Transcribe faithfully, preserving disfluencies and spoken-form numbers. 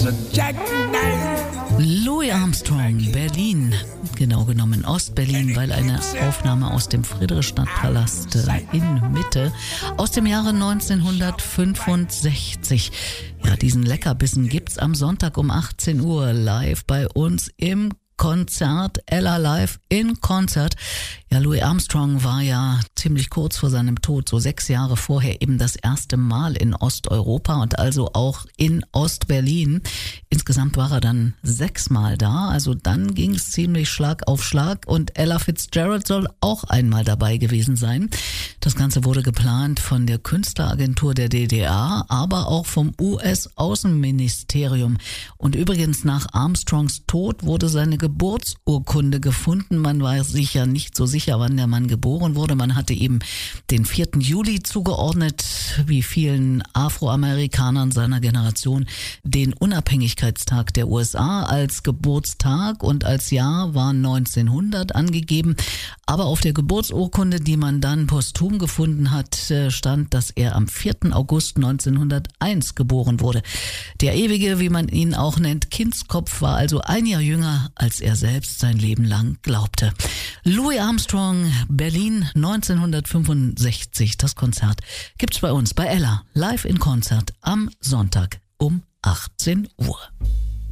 a jackknife. Louis Armstrong, Berlin, genau genommen Ostberlin, weil eine Aufnahme aus dem Friedrichstadtpalast in Mitte aus dem Jahre neunzehnhundertfünfundsechzig. Ja, diesen Leckerbissen gibt's am Sonntag um achtzehn Uhr live bei uns im Konzert, Ella Live in Konzert. Ja, Louis Armstrong war ja ziemlich kurz vor seinem Tod, so sechs Jahre vorher, eben das erste Mal in Osteuropa und also auch in Ostberlin. Insgesamt war er dann sechsmal da, also dann ging es ziemlich Schlag auf Schlag und Ella Fitzgerald soll auch einmal dabei gewesen sein. Das Ganze wurde geplant von der Künstleragentur der D D R, aber auch vom U S-Außenministerium. Und übrigens nach Armstrongs Tod wurde seine Geburtsurkunde gefunden. Man war sich ja nicht so sicher, wann der Mann geboren wurde. Man hatte ihm den vierten Juli zugeordnet, wie vielen Afroamerikanern seiner Generation, den Unabhängigkeitstag der U S A als Geburtstag und als Jahr war neunzehnhundert angegeben. Aber auf der Geburtsurkunde, die man dann posthum gefunden hat, stand, dass er am vierten August neunzehnhunderteins geboren wurde. Der ewige, wie man ihn auch nennt, Kindskopf war also ein Jahr jünger, als er selbst sein Leben lang glaubte. Louis Armstrong, Berlin neunzehnhundertfünfundsechzig. Das Konzert gibt's bei uns bei Ella live in Konzert am Sonntag um achtzehn Uhr.